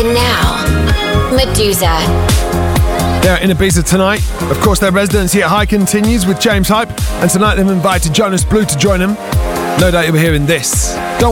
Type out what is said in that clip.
And now, Medusa. They're in Ibiza tonight. Of course, their residency at High continues with James Hype, and tonight they've invited Jonas Blue to join them. No doubt you'll be hearing this. Don't